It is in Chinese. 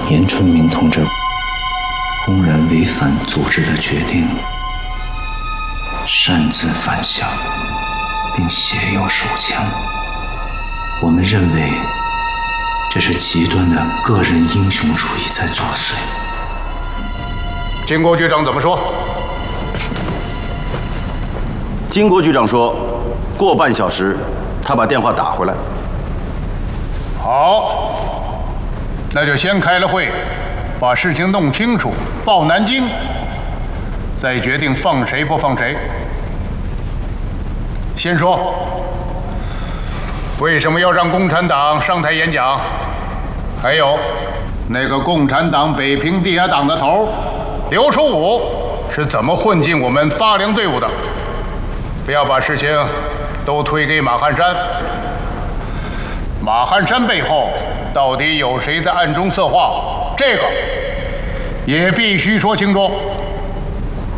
严春明同志公然违反组织的决定，擅自反向，并携有手枪。我们认为这是极端的个人英雄主义在作祟。 金国局长怎么说？ 金国局长说，过半小时他把电话打回来。 好，那就先开了会，把事情弄清楚，报南京，再决定放谁不放谁。先说，为什么要让共产党上台演讲？还有，那个共产党北平地下党的头刘楚武是怎么混进我们发粮队伍的？不要把事情都推给马汉山。马汉山背后到底有谁在暗中策划？这个也必须说清楚。